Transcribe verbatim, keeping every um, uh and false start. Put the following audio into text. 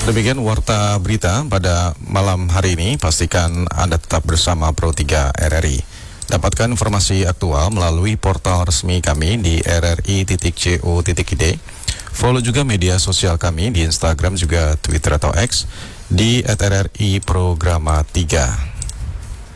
Demikian warta berita pada malam hari ini. Pastikan Anda tetap bersama Pro tiga R R I. Dapatkan informasi aktual melalui portal resmi kami di r r i titik co titik i d. Follow juga media sosial kami di Instagram juga Twitter atau X di at r r i programa tiga.